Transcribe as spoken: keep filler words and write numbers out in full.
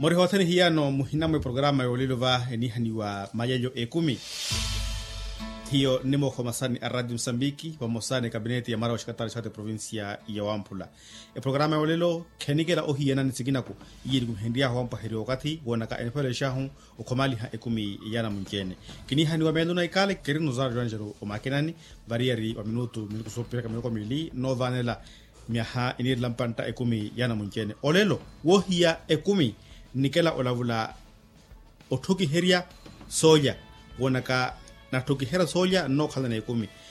Mori hotani hiano muhinamo programa yolilo va enihani wa mayayo ekumi. Hiyo nimo komasani a Radio Msambiki wa mosane kabineti ya mara washikatari shate provinsia ya Wampula. E programa yolilo kenigela ohiyana nisiginako yiri kumhendia wampa heri wakati wanaka enefele shahu ukomali ha ekumi yana mungene. Kini hani wa mendo na ikale kerino zara juanjero o makinani variari wa minutu minutu sopira kamiloko mili no vanela miaha inir lampanta ekumi yana mungene. Olelo wohiya ekumi nikela olavula otoki heria soya wanaka na toki hera soya no khala na ekumi